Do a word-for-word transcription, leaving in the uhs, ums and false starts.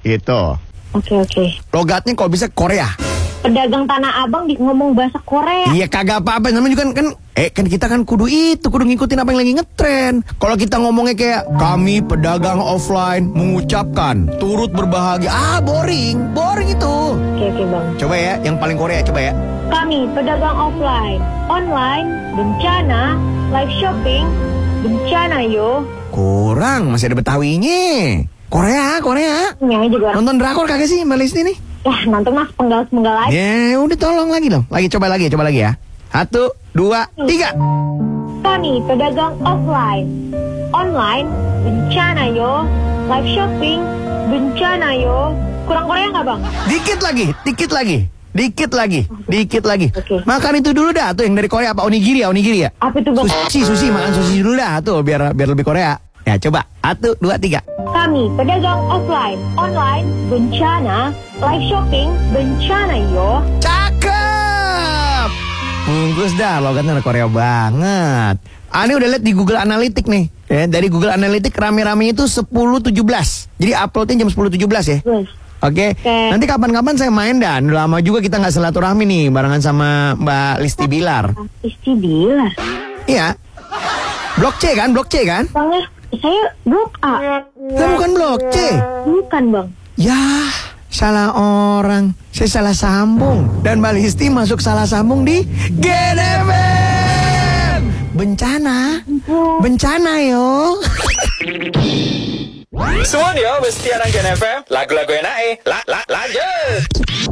Itu. Oke, oke. Logatnya kalau bisa Korea. Pedagang Tanah Abang di ngomong bahasa Korea. Iya kagak apa-apa, namanya juga kan, kan eh kan kita kan kudu itu, kudu ngikutin apa yang lagi ngetren. Kalau kita ngomongnya kayak kami pedagang offline mengucapkan turut berbahagia, ah boring, boring itu. Oke, oke bang. Coba ya, yang paling Korea coba ya. Kami pedagang offline, online, bencana, live shopping, bencana yo. Kurang, masih ada Betawinya. Korea, Korea. Nyanyi juga. Nonton drakor kagak sih Mbak Listi nih? Wah, nanti mas penggal-penggal aja. Ya udah tolong lagi dong. Lagi coba lagi, coba lagi ya. Satu, dua, tiga. Kami pedagang offline, online, bencana yo, live shopping, bencana yo. Kurang Korea nggak bang? Dikit lagi, dikit lagi, dikit lagi, dikit lagi. Oke. Makan itu dulu dah tuh yang dari Korea apa onigiri ya, onigiri ya. Apa itu bang? Sushi, sushi, makan sushi dulu dah tuh biar biar lebih Korea. Ya coba, satu, dua, tiga. Kami pedagang offline, online, bencana, live shopping, bencana yo. Cakep. Bungkus dah, logatnya anak Korea banget. Ani udah lihat di Google Analytics nih. Ya, dari Google Analytics rame-rame itu sepuluh tujuh belas. Jadi uploadnya jam sepuluh tujuh belas ya. Yes. Oke, Oke. nanti kapan-kapan saya main dan udah lama juga kita nggak silaturahmi nih barengan sama Mbak Listi Bilar. Listi Bilar. Iya, Blok C kan, Blok C kan? Bang ya, saya blok A. Lah bukan Blok C. Bukan bang. Ya, salah orang. Saya salah sambung dan Mbak Listi masuk salah sambung di G N F M. Bencana, bencana yo. Suwon yo, bestiaran G N F M. Lagu-lagu enak eh. La, la, lanjut.